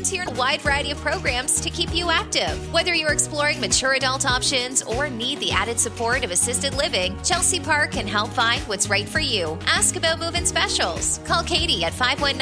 to your wide variety of programs to keep you active. Whether you're exploring mature adult options or need the added support of assisted living, Chelsea Park can help find what's right for you. Ask about move-in specials. Call Katie at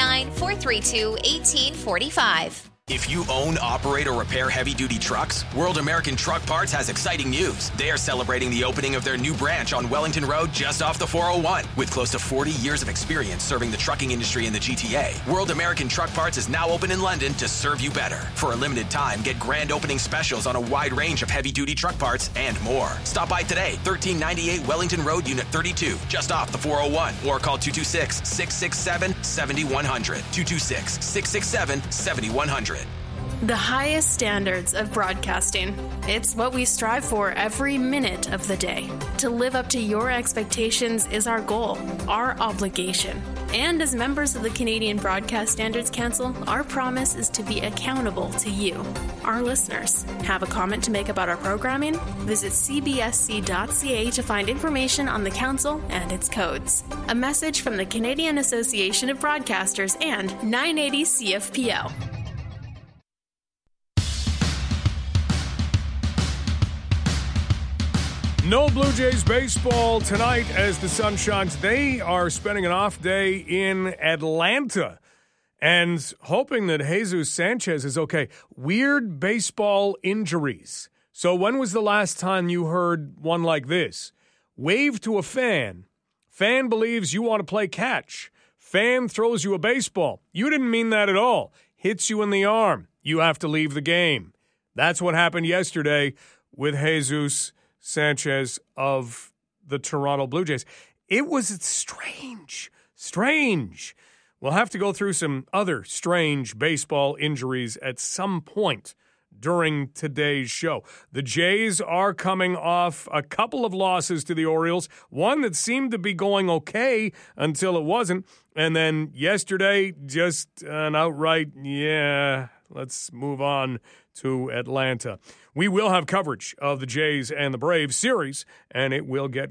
519-432-1845. If you own, operate, or repair heavy-duty trucks, World American Truck Parts has exciting news. They are celebrating the opening of their new branch on Wellington Road just off the 401. With close to 40 years of experience serving the trucking industry in the GTA, World American Truck Parts is now open in London to serve you better. For a limited time, get grand opening specials on a wide range of heavy-duty truck parts and more. Stop by today, 1398 Wellington Road, Unit 32, just off the 401, or call 226-667-7100. 226-667-7100. The highest standards of broadcasting. It's what we strive for every minute of the day. To live up to your expectations is our goal, our obligation. And as members of the Canadian Broadcast Standards Council, our promise is to be accountable to you, our listeners. Have a comment to make about our programming? Visit cbsc.ca to find information on the council and its codes. A message from the Canadian Association of Broadcasters and 980 CFPL. No Blue Jays baseball tonight as the sun shines. They are spending an off day in Atlanta and hoping that Jesus Sanchez is okay. Weird baseball injuries. So when was the last time you heard one like this? Wave to a fan. Fan believes you want to play catch. Fan throws you a baseball. You didn't mean that at all. Hits you in the arm. You have to leave the game. That's what happened yesterday with Jesus Sanchez of the Toronto Blue Jays. It was strange. We'll have to go through some other strange baseball injuries at some point during today's show. The Jays are coming off a couple of losses to the Orioles, one that seemed to be going okay until it wasn't, and then yesterday, just an outright, let's move on to Atlanta. We will have coverage of the Jays and the Braves series, and it will get